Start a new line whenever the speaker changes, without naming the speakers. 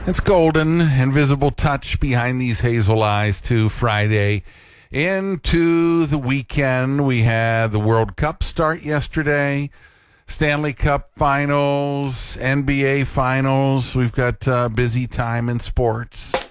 It's golden, invisible touch behind these hazel eyes to Friday. Into the weekend, we had the World Cup start yesterday, Stanley Cup finals, NBA finals. We've got a busy time in sports.